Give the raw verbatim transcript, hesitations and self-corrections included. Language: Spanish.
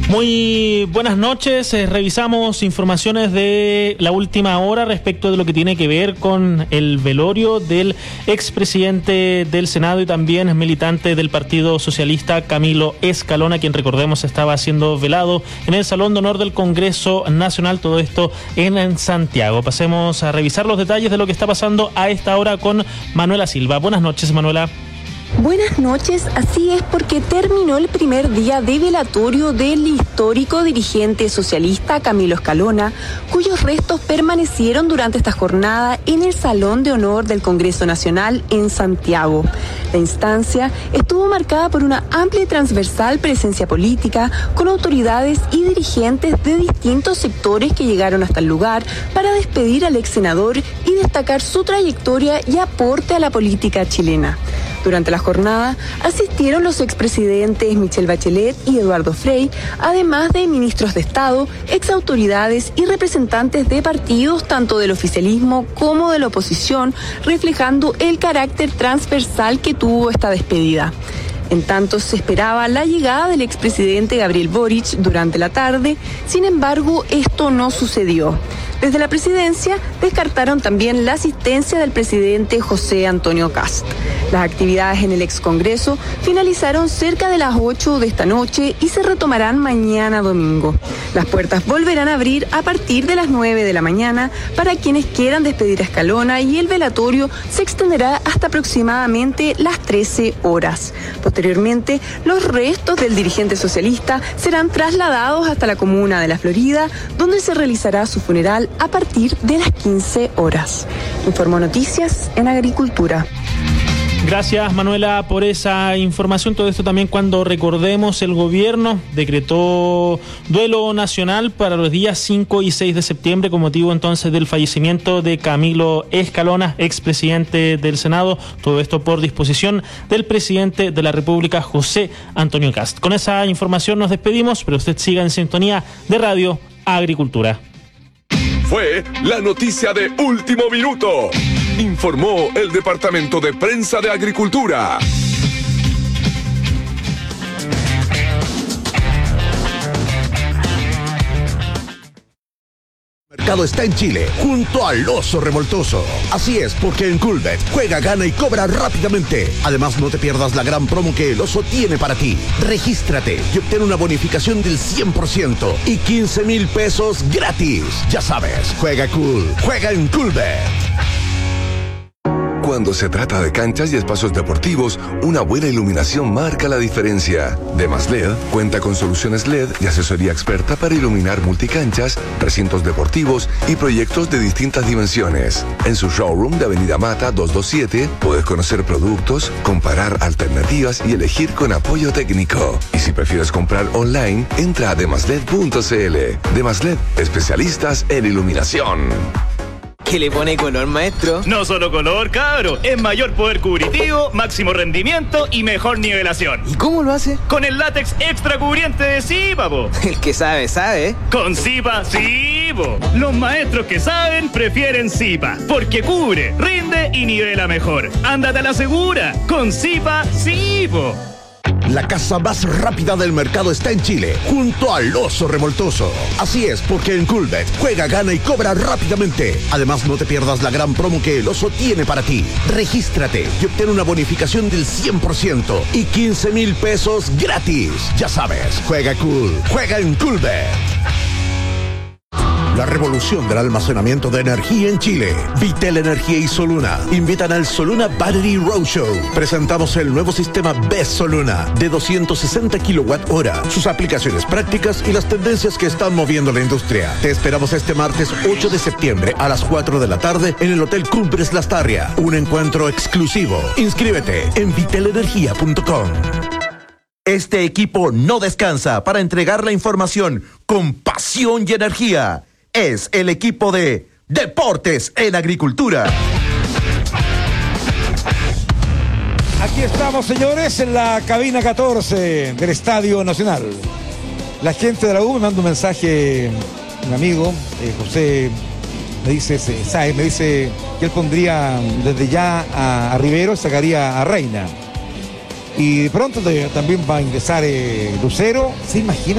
Muy buenas noches, eh, revisamos informaciones de la última hora respecto de lo que tiene que ver con el velorio del expresidente del Senado y también militante del Partido Socialista, Camilo Escalona, quien recordemos estaba siendo velado en el Salón de Honor del Congreso Nacional, todo esto en, en Santiago. Pasemos a revisar los detalles de lo que está pasando a esta hora con Manuela Silva. Buenas noches, Manuela. Buenas noches, así es porque terminó el primer día de velatorio del histórico dirigente socialista Camilo Escalona, cuyos restos permanecieron durante esta jornada en el Salón de Honor del Congreso Nacional en Santiago. La instancia estuvo marcada por una amplia y transversal presencia política, con autoridades y dirigentes de distintos sectores que llegaron hasta el lugar para despedir al ex senador y destacar su trayectoria y aporte a la política chilena. Durante la jornada asistieron los expresidentes Michelle Bachelet y Eduardo Frei, además de ministros de Estado, exautoridades y representantes de partidos tanto del oficialismo como de la oposición, reflejando el carácter transversal que tuvo esta despedida. En tanto, se esperaba la llegada del expresidente Gabriel Boric durante la tarde, sin embargo, esto no sucedió. Desde la presidencia descartaron también la asistencia del presidente José Antonio Kast. Las actividades en el excongreso finalizaron cerca de las ocho de esta noche y se retomarán mañana domingo. Las puertas volverán a abrir a partir de las nueve de la mañana para quienes quieran despedir a Escalona y el velatorio se extenderá hasta aproximadamente las trece horas. Posteriormente, los restos del dirigente socialista serán trasladados hasta la comuna de La Florida, donde se realizará su funeral a partir de las quince horas. Informó Noticias en Agricultura. Gracias, Manuela, por esa información. Todo esto también cuando recordemos el gobierno decretó duelo nacional para los días cinco y seis de septiembre con motivo entonces del fallecimiento de Camilo Escalona, expresidente del Senado. Todo esto por disposición del presidente de la República, José Antonio Kast. Con esa información nos despedimos, pero usted siga en sintonía de Radio Agricultura. Fue la noticia de último minuto. Informó el Departamento de Prensa de Agricultura. El mercado está en Chile, junto al Oso Revoltoso. Así es, porque en Coolbet juega, gana y cobra rápidamente. Además, no te pierdas la gran promo que el Oso tiene para ti. Regístrate y obtén una bonificación del cien por ciento y quince mil pesos gratis. Ya sabes, juega cool, juega en Coolbet. Cuando se trata de canchas y espacios deportivos, una buena iluminación marca la diferencia. DemasLed cuenta con soluciones L E D y asesoría experta para iluminar multicanchas, recintos deportivos y proyectos de distintas dimensiones. En su showroom de Avenida Mata doscientos veintisiete puedes conocer productos, comparar alternativas y elegir con apoyo técnico. Y si prefieres comprar online, entra a demasled punto cl. DemasLed, especialistas en iluminación. ¿Qué le pone color, maestro? No solo color, cabro. Es mayor poder cubritivo, máximo rendimiento y mejor nivelación. ¿Y cómo lo hace? Con el látex extra cubriente de Zipa, po. El que sabe, sabe. Con Zipa, sí, po. Los maestros que saben prefieren Zipa, porque cubre, rinde y nivela mejor. Ándate a la segura. Con Zipa, sí, po. La casa más rápida del mercado está en Chile, junto al Oso Revoltoso. Así es, porque en Coolbet juega, gana y cobra rápidamente. Además, no te pierdas la gran promo que el Oso tiene para ti. Regístrate y obtén una bonificación del cien por ciento y quince mil pesos gratis. Ya sabes, juega cool, juega en Coolbet. La revolución del almacenamiento de energía en Chile. Vitel Energía y Soluna invitan al Soluna Battery Roadshow. Presentamos el nuevo sistema B E S Soluna de doscientos sesenta kilowatt hora, sus aplicaciones prácticas y las tendencias que están moviendo la industria. Te esperamos este martes ocho de septiembre a las cuatro de la tarde en el Hotel Cumbres Lastarria. Un encuentro exclusivo. Inscríbete en vitel energía punto com. Este equipo no descansa para entregar la información con pasión y energía. Es el equipo de Deportes en Agricultura. Aquí estamos, señores, en la cabina catorce del Estadio Nacional. La gente de la U me manda un mensaje, un amigo, eh, José, me dice, ¿sabes? Me dice que él pondría desde ya a, a Rivero, sacaría a Reina. Y de pronto también va a ingresar eh, Lucero. ¿Se imagina?